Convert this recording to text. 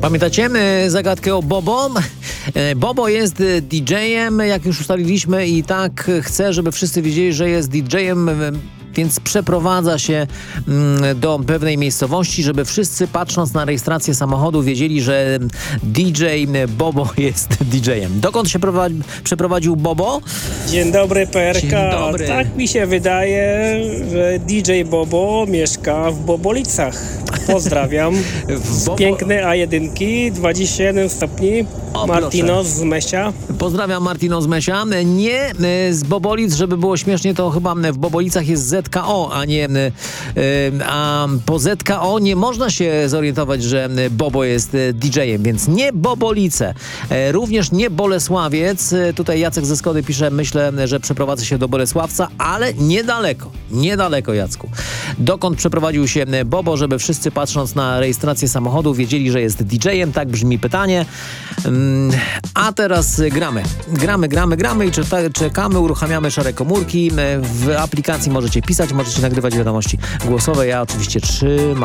Pamiętacie zagadkę o Bobo? Bobo jest DJ-em, jak już ustaliliśmy, i tak chce, żeby wszyscy wiedzieli, że jest DJ-em, więc przeprowadza się do pewnej miejscowości, żeby wszyscy, patrząc na rejestrację samochodu, wiedzieli, że DJ Bobo jest DJ-em. Dokąd się przeprowadził Bobo? Dzień dobry, PRK. Dzień dobry. Tak mi się wydaje, że DJ Bobo mieszka w Bobolicach. Pozdrawiam. Piękny A1, 21 stopni. O, Martino z Mesia. Pozdrawiam, Martino z Mesia. Nie z Bobolic, żeby było śmiesznie, to chyba w Bobolicach jest ZKO, a nie... A po ZKO nie można się zorientować, że Bobo jest DJ-em, więc nie Bobolice. Również nie Bolesławiec. Tutaj Jacek ze Skody pisze, myślę, że przeprowadza się do Bolesławca, ale niedaleko. Niedaleko, Jacku. Dokąd przeprowadził się Bobo, żeby wszyscy, patrząc na rejestrację samochodu, wiedzieli, że jest DJ-em? Tak brzmi pytanie. A teraz gramy i czekamy, uruchamiamy szare komórki. W aplikacji możecie pisać, możecie nagrywać wiadomości głosowe. Ja oczywiście trzymam